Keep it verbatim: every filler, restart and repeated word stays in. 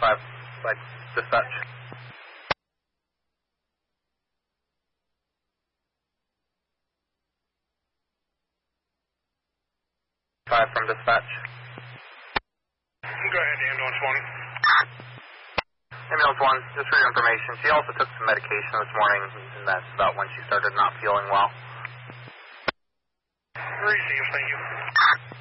five by dispatch. five from dispatch. Go ahead, ambulance one. Ambulance one, just for your information, she also took some medication this morning, and that's about when she started not feeling well. Receive, thank you.